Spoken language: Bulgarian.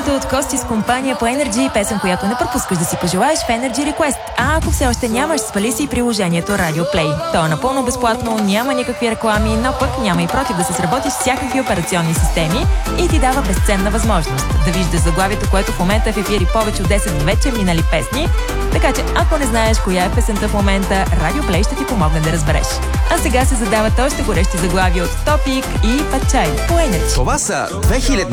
нещо от Кости с компания по Energy, песен, която не пропускаш да си пожелаеш в Energy Request. А ако все още нямаш, свали си приложението Radio Play. То е напълно безплатно, няма никакви реклами, но пък няма и против да се сработиш с всякакви операционни системи и ти дава безценна възможност да виждаш заглавието, което в момента е в ефири повече от 10 вече минали песни. Така че, ако не знаеш коя е песента в момента, Radio Play ще ти помогне да разбереш. А сега се задават още горещи заглавия от Топик и Пачай по Energy. Това са 2000